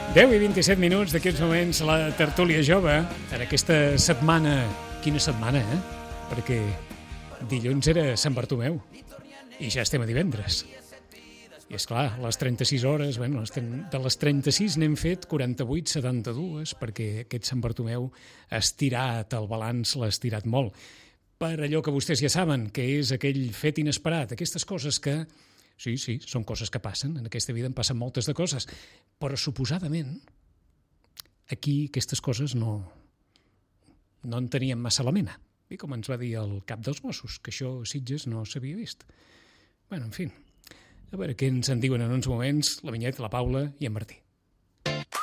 10 i 27 minuts d'aquests moments la tertúlia jove en aquesta setmana. Quina setmana, Perquè dilluns era Sant Bartomeu i ja estem a divendres. I és clar, les 36 hores, de les 36 n'hem fet 48, 72, perquè aquest Sant Bartomeu ha estirat el balanç, l'ha estirat molt. Per allò que vostès ja saben, que és aquell fet inesperat, aquestes coses que... Sí, són coses que passen, en aquesta vida en passen moltes de coses, però suposadament aquí aquestes coses no en teníem massa la mena. I com ens va dir el cap dels Mossos, que això a Sitges no s'havia vist. En fi, a veure què ens en diuen en uns moments la Vinyet, la Paula i en Martí.